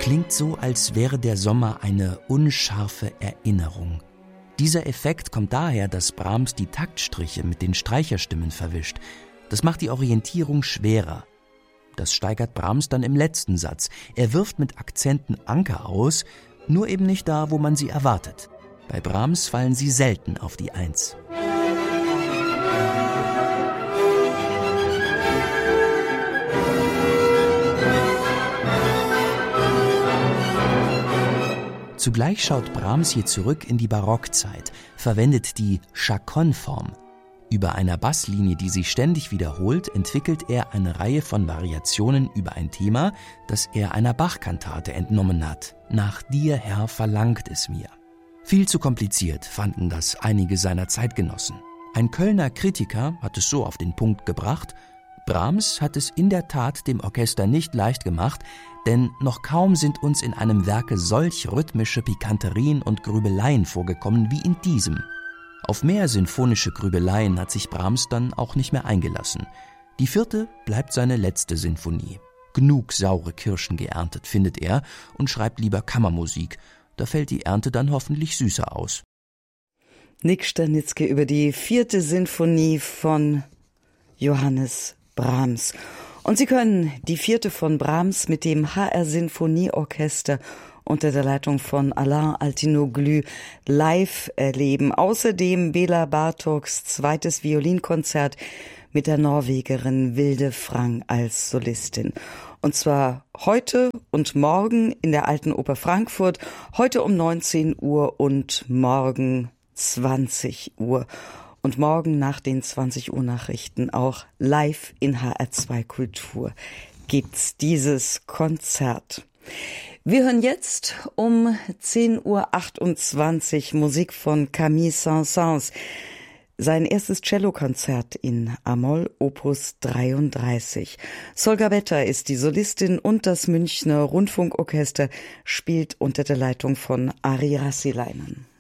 klingt so, als wäre der Sommer eine unscharfe Erinnerung. Dieser Effekt kommt daher, dass Brahms die Taktstriche mit den Streicherstimmen verwischt. Das macht die Orientierung schwerer. Das steigert Brahms dann im letzten Satz. Er wirft mit Akzenten Anker aus, nur eben nicht da, wo man sie erwartet. Bei Brahms fallen sie selten auf die Eins. Zugleich schaut Brahms hier zurück in die Barockzeit, verwendet die Chaconne-Form. Über einer Basslinie, die sich ständig wiederholt, entwickelt er eine Reihe von Variationen über ein Thema, das er einer Bach-Kantate entnommen hat. Nach dir, Herr, verlangt es mir. Viel zu kompliziert fanden das einige seiner Zeitgenossen. Ein Kölner Kritiker hat es so auf den Punkt gebracht: Brahms hat es in der Tat dem Orchester nicht leicht gemacht, denn noch kaum sind uns in einem Werke solch rhythmische Pikanterien und Grübeleien vorgekommen wie in diesem. Auf mehr sinfonische Grübeleien hat sich Brahms dann auch nicht mehr eingelassen. Die 4. bleibt seine letzte Sinfonie. Genug saure Kirschen geerntet, findet er, und schreibt lieber Kammermusik. Da fällt die Ernte dann hoffentlich süßer aus. Nick Sternitzky über die 4. Sinfonie von Johannes Brahms. Und Sie können die 4. von Brahms mit dem HR Sinfonieorchester unter der Leitung von Alain Altinoglu live erleben. Außerdem Bela Bartoks 2. Violinkonzert mit der Norwegerin Vilde Frang als Solistin. Und zwar heute und morgen in der Alten Oper Frankfurt, heute um 19 Uhr und morgen 20 Uhr. Und morgen nach den 20 Uhr Nachrichten auch live in HR2 Kultur gibt's dieses Konzert. Wir hören jetzt um 10.28 Uhr Musik von Camille Saint-Saëns. Sein erstes Cellokonzert in A-Moll, Opus 33. Solga Vetter ist die Solistin und das Münchner Rundfunkorchester spielt unter der Leitung von Ari Rassilainen.